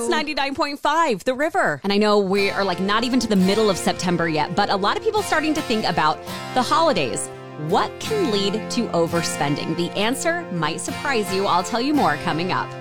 Kicks 99.5, The River. And I know we are like not even to the middle of September yet, but a lot of people starting to think about the holidays. What can lead to overspending? The answer might surprise you. I'll tell you more coming up.